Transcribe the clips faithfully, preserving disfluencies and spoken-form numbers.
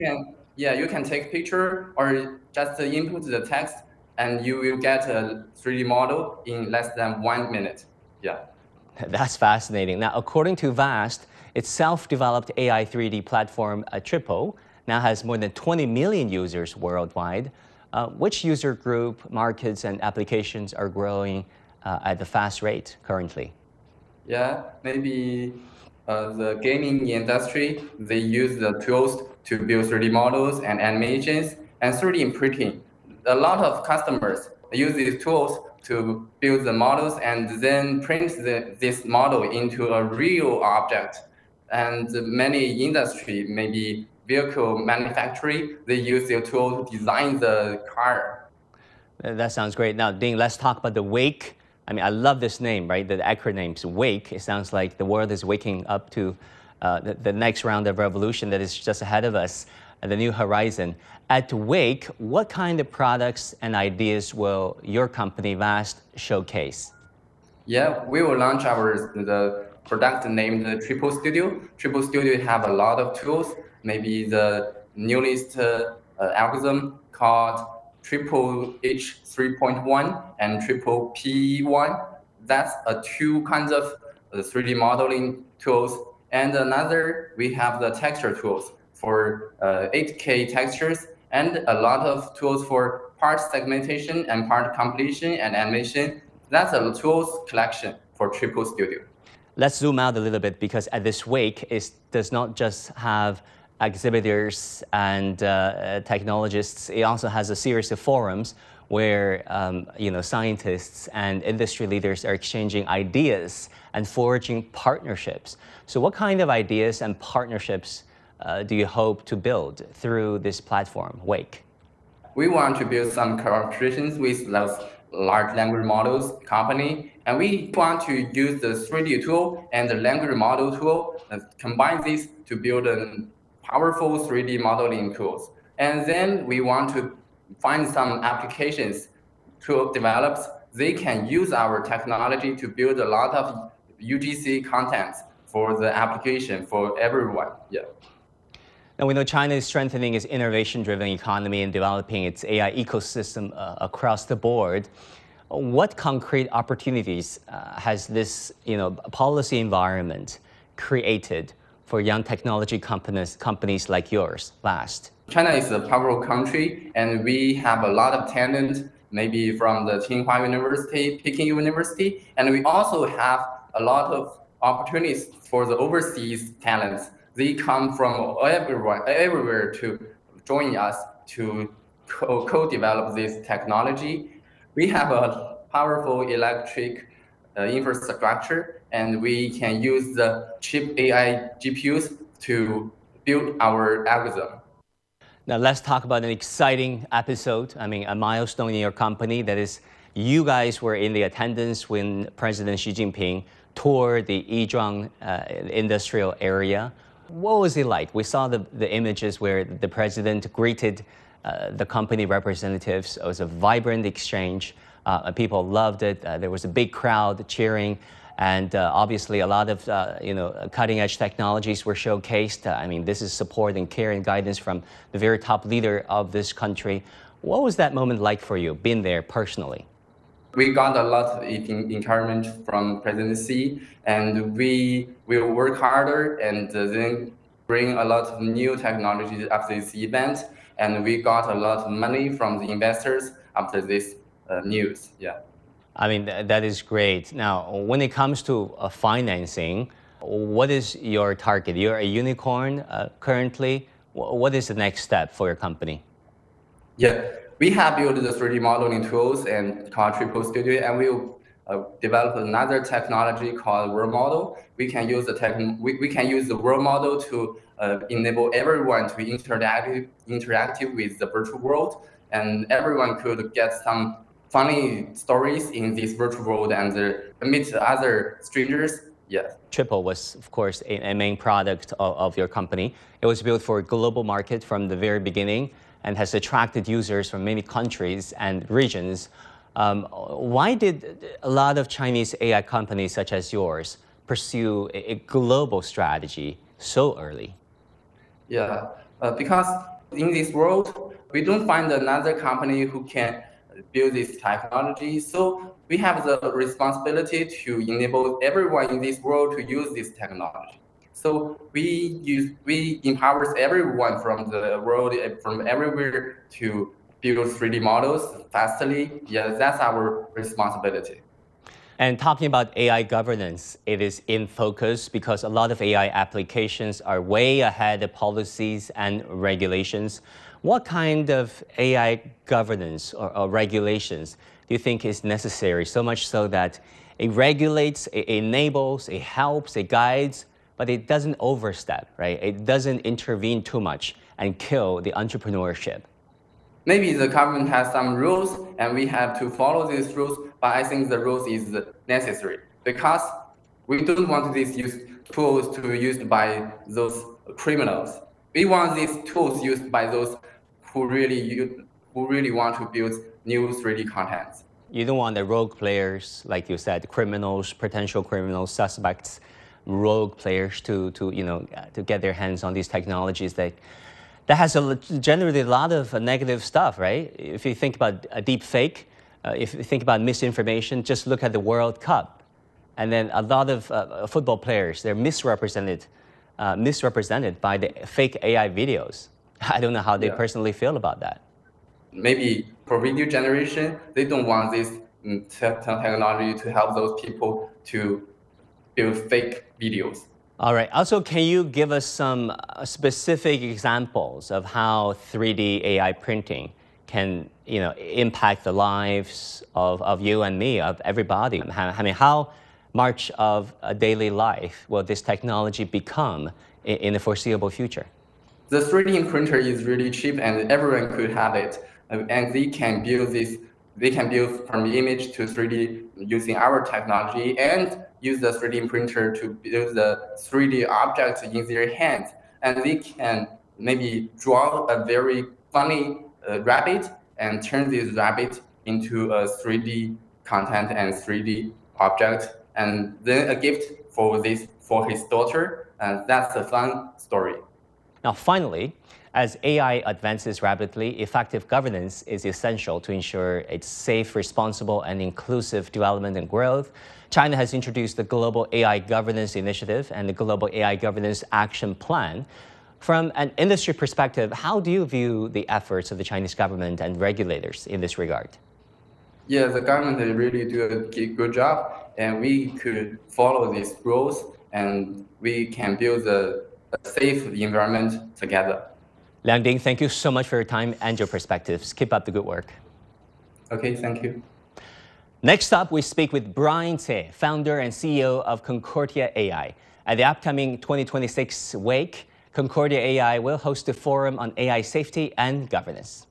can, yeah, you can take picture or just input the text, and you will get a three D model in less than one minute. Yeah. That's fascinating. Now, according to VAST, its self-developed A I three D platform, uh, Tripo, now has more than twenty million users worldwide. Uh, which user group, markets, and applications are growing uh, at a fast rate currently? Yeah, maybe uh, the gaming industry, they use the tools to build three D models and animations and three D printing. A lot of customers use these tools to build the models and then print the, this model into a real object. And many industry, maybe vehicle manufacturing, they use the tool to design the car. That sounds great. Now, Ding, let's talk about the Wake. I mean, I love this name, right? The acronyms, Wake. It sounds like the world is waking up to uh, the, the next round of revolution that is just ahead of us, uh, the new horizon. At Wake, what kind of products and ideas will your company, VAST, showcase? Yeah, we will launch our the product named Triple Studio. Triple Studio have a lot of tools. Maybe the newest uh, uh, algorithm called Triple H three point one and Triple P one. That's uh, two kinds of uh, three D modeling tools. And another, we have the texture tools for uh, eight K textures and a lot of tools for part segmentation and part completion and animation. That's a tools collection for Triple Studio. Let's zoom out a little bit, because at this Wake, it does not just have exhibitors and uh, technologists. It also has a series of forums where um, you know, scientists and industry leaders are exchanging ideas and forging partnerships. So what kind of ideas and partnerships uh, do you hope to build through this platform, Wake? We want to build some collaborations with those large language models company, and we want to use the three D tool and the language model tool and combine these to build a powerful three D modeling tools. And then we want to find some applications to develop. They can use our technology to build a lot of U G C contents for the application for everyone. Yeah. Now, we know China is strengthening its innovation-driven economy and developing its A I ecosystem uh, across the board. What concrete opportunities uh, has this, you know, policy environment created for young technology companies, companies like yours, VAST? China is a powerful country, and we have a lot of talent, maybe from the Tsinghua University, Peking University, and we also have a lot of opportunities for the overseas talents. They come from everywhere, everywhere to join us to co-develop this technology. We have a powerful electric uh, infrastructure, and we can use the cheap A I G P Us to build our algorithm. Now, let's talk about an exciting episode. I mean, a milestone in your company. That is, you guys were in the attendance when President Xi Jinping toured the Yizhuang uh, industrial area. What was it like? We saw the, the images where the president greeted uh, the company representatives. It was a vibrant exchange. Uh, people loved it. Uh, there was a big crowd cheering. And uh, obviously, a lot of uh, you know, cutting-edge technologies were showcased. Uh, I mean, this is support and care and guidance from the very top leader of this country. What was that moment like for you, being there personally? We got a lot of encouragement from President Xi, and we will work harder and then bring a lot of new technologies after this event. And we got a lot of money from the investors after this uh, news. Yeah. I mean, th that is great. Now, when it comes to uh, financing, what is your target? You're a unicorn uh, currently. W what is the next step for your company? Yeah. We have built the three D modeling tools and called Triple Studio, and we'll uh, develop another technology called World Model. We can use the tech, we, we can use the World Model to uh, enable everyone to interact interactive with the virtual world, and everyone could get some funny stories in this virtual world and uh, meet other strangers. Yes. Triple was, of course, a, a main product of, of your company. It was built for a global market from the very beginning, and has attracted users from many countries and regions. Um, why did a lot of Chinese A I companies such as yours pursue a, a global strategy so early? Yeah, Uh, because in this world, we don't find another company who can build this technology. So we have the responsibility to enable everyone in this world to use this technology. So we use we empowers everyone from the world, from everywhere, to build three D models fastly. Yeah, that's our responsibility. And talking about A I governance, it is in focus because a lot of A I applications are way ahead of policies and regulations. What kind of A I governance or, or regulations do you think is necessary, so much so that it regulates, it enables, it helps, it guides, but it doesn't overstep, right? It doesn't intervene too much and kill the entrepreneurship? Maybe the government has some rules and we have to follow these rules, but I think the rules is necessary because we don't want these use tools to be used by those criminals. We want these tools used by those who really use, who really want to build new three D contents. You don't want the rogue players, like you said, criminals, potential criminals, suspects, rogue players to, to you know, to get their hands on these technologies that That has a, generally a lot of negative stuff, right? If you think about a deep fake, uh, if you think about misinformation, just look at the World Cup. And then a lot of uh, football players, they're misrepresented, uh, misrepresented by the fake A I videos. I don't know how they yeah. personally feel about that. Maybe for video generation, they don't want this technology to help those people to build fake videos. All right. Also, can you give us some specific examples of how three D A I printing can, you know, impact the lives of, of you and me, of everybody? I mean, how much of a daily life will this technology become in, in the foreseeable future? The three D printer is really cheap and everyone could have it. And they can build this, they can build from the image to three D using our technology and use the three D printer to build the three D objects in their hands. And they can maybe draw a very funny uh, rabbit and turn this rabbit into a three D content and three D object, and then a gift for this for his daughter. And that's a fun story. Now, finally, as A I advances rapidly, effective governance is essential to ensure its safe, responsible, and inclusive development and growth. China has introduced the Global A I Governance Initiative and the Global A I Governance Action Plan. From an industry perspective, how do you view the efforts of the Chinese government and regulators in this regard? Yeah, the government really do a good job, and we could follow these rules, and we can build a, a safe environment together. Liang Ding, thank you so much for your time and your perspectives. Keep up the good work. Okay, thank you. Next up, we speak with Brian Cai, founder and C E O of Concordia A I. At the upcoming twenty twenty-six Wake, Concordia A I will host a forum on A I safety and governance.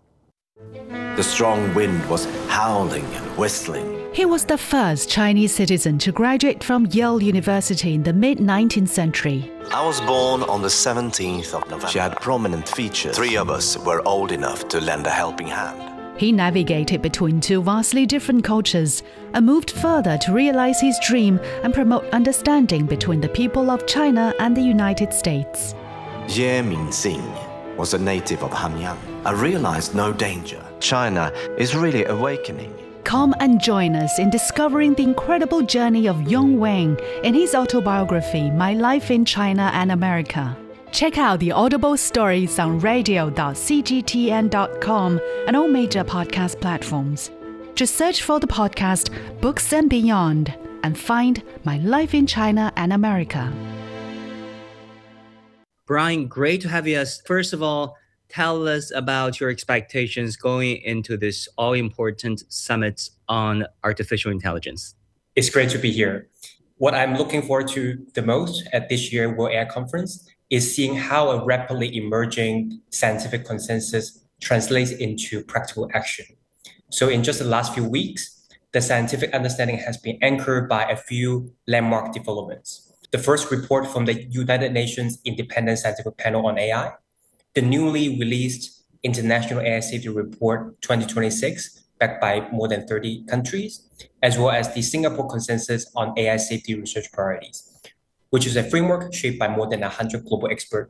The strong wind was howling and whistling. He was the first Chinese citizen to graduate from Yale University in the mid-nineteenth century. I was born on the seventeenth of November. She had prominent features. Three of us were old enough to lend a helping hand. He navigated between two vastly different cultures and moved further to realize his dream and promote understanding between the people of China and the United States. Ye Mingxing was a native of Hanyang. I realized no danger. China is really awakening. Come and join us in discovering the incredible journey of Yong Wang in his autobiography, My Life in China and America. Check out the Audible stories on radio dot c g t n dot com and all major podcast platforms. Just search for the podcast Books and Beyond and find My Life in China and America. Brian, great to have you. First of all, tell us about your expectations going into this all-important summit on artificial intelligence. It's great to be here. What I'm looking forward to the most at this year's World A I Conference is seeing how a rapidly emerging scientific consensus translates into practical action. So in just the last few weeks, the scientific understanding has been anchored by a few landmark developments. The first report from the United Nations Independent Scientific Panel on A I, the newly released International A I Safety Report twenty twenty-six, backed by more than thirty countries, as well as the Singapore Consensus on A I Safety Research Priorities, which is a framework shaped by more than one hundred global experts,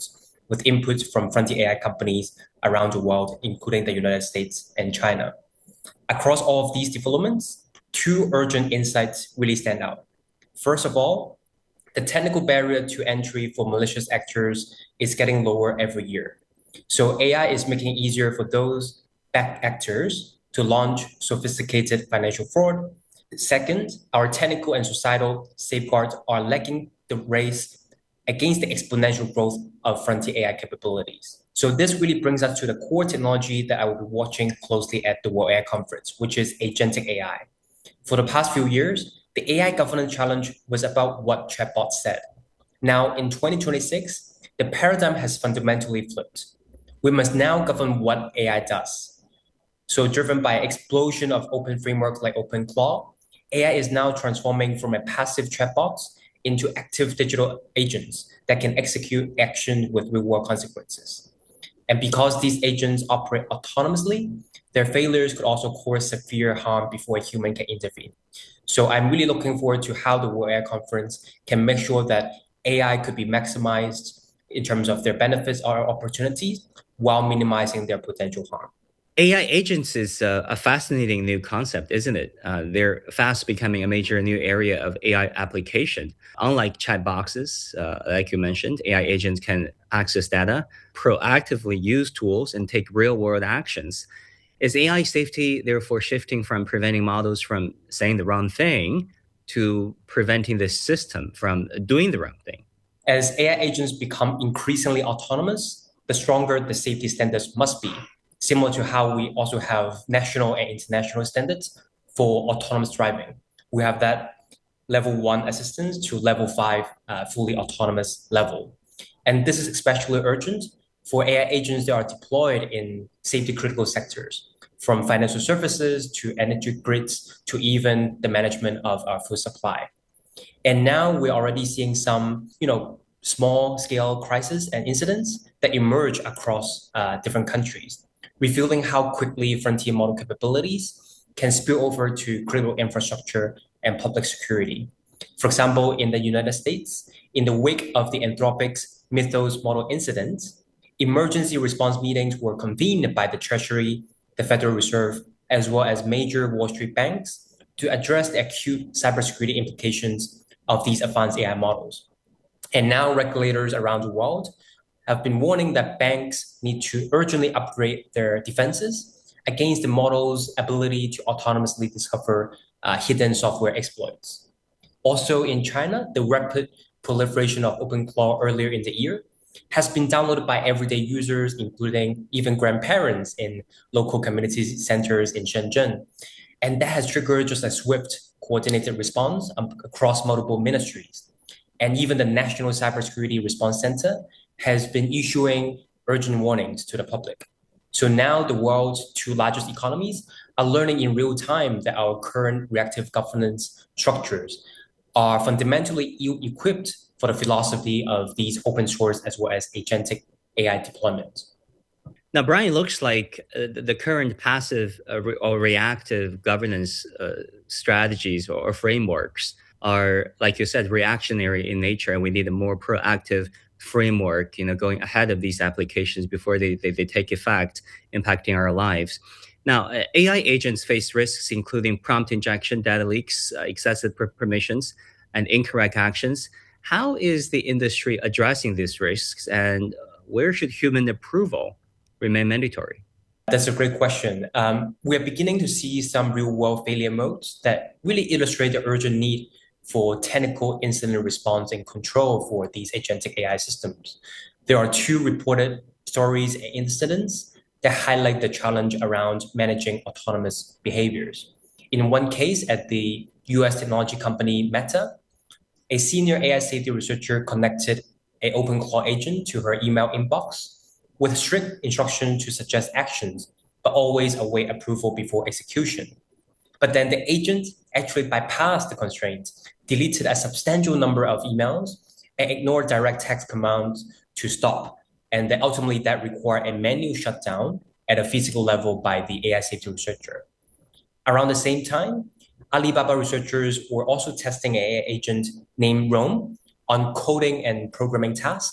with inputs from frontier A I companies around the world, including the United States and China. Across all of these developments, two urgent insights really stand out. First of all, the technical barrier to entry for malicious actors is getting lower every year. So A I is making it easier for those bad actors to launch sophisticated financial fraud. Second, our technical and societal safeguards are lagging the race against the exponential growth of frontier A I capabilities. So this really brings us to the core technology that I will be watching closely at the World A I Conference, which is agentic A I. For the past few years, the A I governance challenge was about what chatbots said. Now, in twenty twenty-six, the paradigm has fundamentally flipped. We must now govern what A I does. So driven by explosion of open framework like OpenClaw, A I is now transforming from a passive chatbot into active digital agents that can execute action with real-world consequences. And because these agents operate autonomously, their failures could also cause severe harm before a human can intervene. So I'm really looking forward to how the World A I Conference can make sure that A I could be maximized in terms of their benefits or opportunities while minimizing their potential harm. A I agents is a, a fascinating new concept, isn't it? Uh, they're fast becoming a major new area of A I application. Unlike chat boxes, uh, like you mentioned, A I agents can access data, proactively use tools, and take real-world actions. Is A I safety therefore shifting from preventing models from saying the wrong thing to preventing the system from doing the wrong thing? As A I agents become increasingly autonomous, the stronger the safety standards must be, similar to how we also have national and international standards for autonomous driving. We have that level one assistance to level five uh, fully autonomous level. And this is especially urgent for A I agents that are deployed in safety critical sectors, from financial services to energy grids to even the management of our food supply. And now we're already seeing some, you know, small scale crises and incidents that emerge across uh, different countries, revealing how quickly frontier model capabilities can spill over to critical infrastructure and public security. For example, in the United States, in the wake of the Anthropic's Mythos model incident, emergency response meetings were convened by the Treasury, the Federal Reserve, as well as major Wall Street banks to address the acute cybersecurity implications of these advanced A I models. And now regulators around the world have been warning that banks need to urgently upgrade their defenses against the model's ability to autonomously discover uh, hidden software exploits. Also in China, the rapid proliferation of OpenClaw earlier in the year has been downloaded by everyday users, including even grandparents in local community centers in Shenzhen. And that has triggered just a swift, coordinated response um, across multiple ministries. And even the National Cybersecurity Response Center has been issuing urgent warnings to the public. So now the world's two largest economies are learning in real time that our current reactive governance structures are fundamentally ill-equipped for the philosophy of these open source as well as agentic A I deployments. Now, Brian, it looks like uh, the current passive uh, re- or reactive governance uh, strategies or, or frameworks are, like you said, reactionary in nature, and we need a more proactive framework, you know, going ahead of these applications before they, they, they take effect, impacting our lives. Now, uh, A I agents face risks, including prompt injection, data leaks, uh, excessive per- permissions, and incorrect actions. How is the industry addressing these risks, and where should human approval remain mandatory? That's a great question. Um, we're beginning to see some real-world failure modes that really illustrate the urgent need for technical incident response and control for these agentic A I systems. There are two reported stories and incidents that highlight the challenge around managing autonomous behaviors. In one case, at the U S technology company Meta, a senior A I safety researcher connected an OpenClaw agent to her email inbox with strict instruction to suggest actions, but always await approval before execution. But then the agent actually bypassed the constraints, deleted a substantial number of emails, and ignored direct text commands to stop. And then ultimately that required a manual shutdown at a physical level by the A I safety researcher. Around the same time, Alibaba researchers were also testing an A I agent named Rome on coding and programming tasks,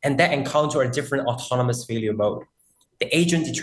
and that encounter a different autonomous failure mode. The agent determines